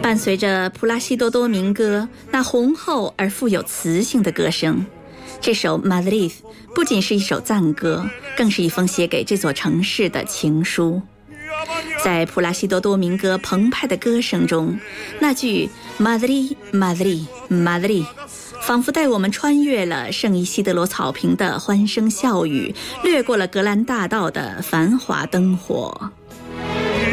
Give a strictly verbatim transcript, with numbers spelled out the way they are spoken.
伴随着普拉西多多民歌那浑厚而富有磁性的歌声，这首《Madrid》不仅是一首赞歌，更是一封写给这座城市的情书。在普拉西多多民歌澎湃的歌声中，那句 Madrid Madrid Madrid 仿佛带我们穿越了圣伊西德罗草坪的欢声笑语，掠过了格兰大道的繁华灯火。